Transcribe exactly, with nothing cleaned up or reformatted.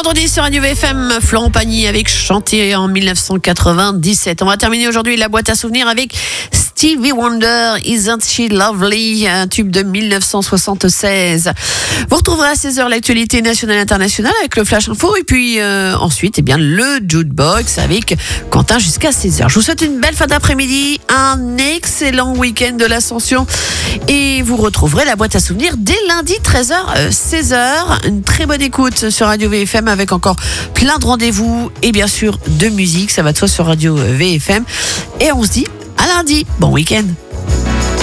vendredi sur Radio V F M, Florent Pagny avec Chanté en dix-neuf cent quatre-vingt-dix-sept. On va terminer aujourd'hui la boîte à souvenirs avec Stevie Wonder, Isn't She Lovely, un tube de dix-neuf cent soixante-seize. Vous retrouverez à seize heures l'actualité nationale et internationale avec le Flash Info et puis euh, ensuite eh bien, le Jukebox avec Quentin jusqu'à seize heures. Je vous souhaite une belle fin d'après-midi, un excellent week-end de l'Ascension et vous retrouverez la boîte à souvenirs dès lundi treize heures seize heures. Une très bonne écoute sur Radio V F M avec encore plein de rendez-vous et bien sûr de musique, ça va de soi sur Radio V F M et on se dit à lundi. Bon week-end.